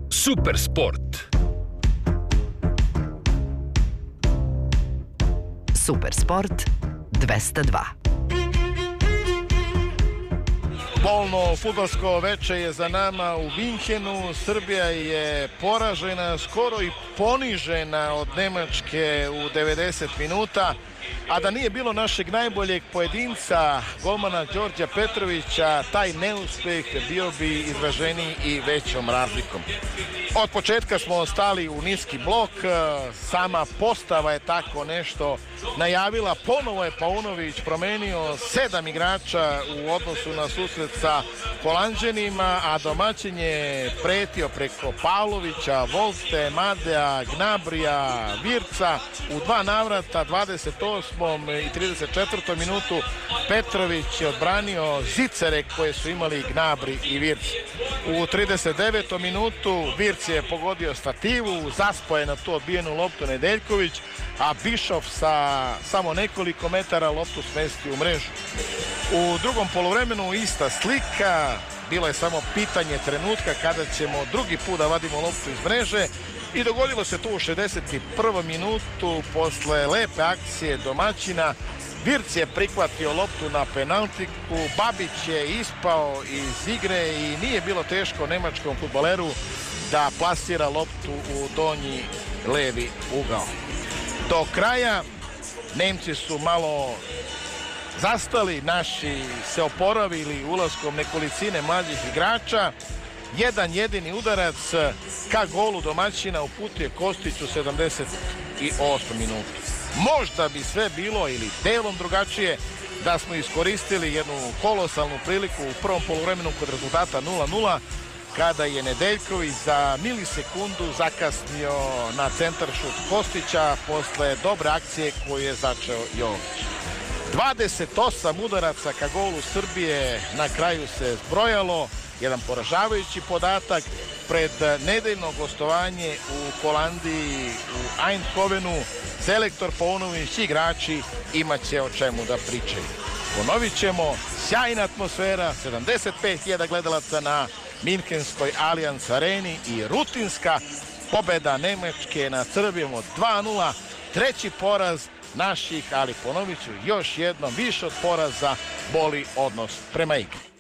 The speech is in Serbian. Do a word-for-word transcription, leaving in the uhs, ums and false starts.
Super sport. Super sport dvesta dva. Bolno fudbalsko veče je za nama u Minhenu. Srbija je poražena, skoro i ponižena od Nemačke u devedeset minuta. A da nije bilo našeg najboljeg pojedinca, golmana Đorđa Petrovića, taj neuspeh bio bi izraženiji i većom razlikom. Od početka smo ostali u niski blok, sama postava je tako nešto najavila. Ponovo je Paunović promenio sedam igrača u odnosu na susret sa Holanđanima, a domaćin je pretio preko Pavlovića, Volte, Madea, Gnabrija, Virca. U dva navrata, dvadeset osmom i trideset četvrtom minutu, Petrović je odbranio zicere koje su imali Gnabri i Virc. U trideset devetom minutu Virc je pogodio stativu, zaspo je na tu odbijenu loptu Nedeljković, a Bišov sa samo nekoliko metara loptu smesti u mrežu. U drugom poluvremenu ista slika, bilo je samo pitanje trenutka kada ćemo drugi put da vadimo loptu iz mreže i dogodilo se tu u šezdeset prvom minutu posle lepe akcije domaćina. Virc je prihvatio loptu na penaltiku, Babić je ispao iz igre i nije bilo teško nemačkom fudbaleru da plasira loptu u donji levi ugao. Do kraja Nemci su malo zastali, naši se oporavili ulaskom nekolicine mlađih igrača. Jedan jedini udarac ka golu domaćina uputio Kostić u sedamdeset osmom minutu. Možda bi sve bilo ili delom drugačije da smo iskoristili jednu kolosalnu priliku u prvom poluvremenu kod rezultata nula nula, kada je Nedeljković za milisekundu zakasnio na centaršut Kostića posle dobre akcije koju je začeo Jović. dvadeset osam udaraca ka golu Srbije na kraju se zbrojalo, jedan poražavajući podatak. Pred nedeljno gostovanje u Holandiji, u Eindhovenu, selektor Paunović i igrači imaće o čemu da pričaju. Ponovit ćemo, sjajna atmosfera, sedamdeset pet hiljada gledalaca na Minhenskoj Allianz areni i rutinska pobeda Nemačke nad Srbijom od dva nula, treći poraz naših, ali ponovit ću još jednom, više od poraza boli odnos prema igri.